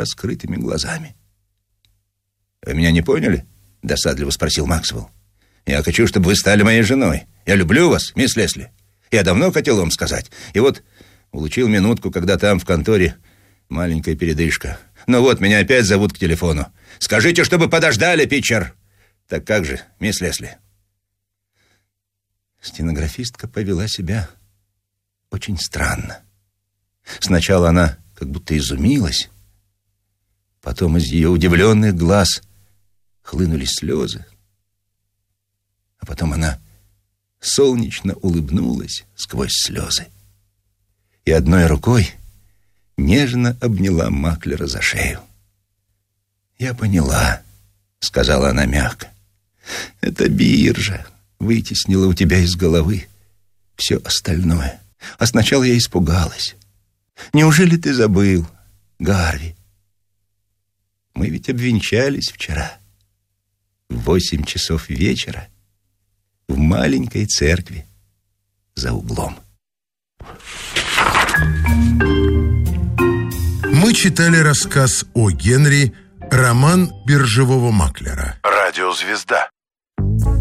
раскрытыми глазами. «Вы меня не поняли?» — досадливо спросил Максвелл. «Я хочу, чтобы вы стали моей женой. Я люблю вас, мисс Лесли. Я давно хотел вам сказать. И вот улучил минутку, когда там в конторе маленькая передышка. Ну вот, меня опять зовут к телефону. Скажите, чтобы подождали, питчер!» «Так как же, мисс Лесли?» Стенографистка повела себя очень странно. Сначала она как будто изумилась, потом из ее удивленных глаз хлынули слезы, а потом она солнечно улыбнулась сквозь слезы и одной рукой нежно обняла Маклера за шею. «Я поняла», — сказала она мягко. «Это биржа вытеснила у тебя из головы все остальное. А сначала я испугалась. Неужели ты забыл, Гарви? Мы ведь обвенчались вчера в 8 часов вечера в маленькой церкви за углом». Мы читали рассказ о Генри, роман биржевого маклера. Радиозвезда.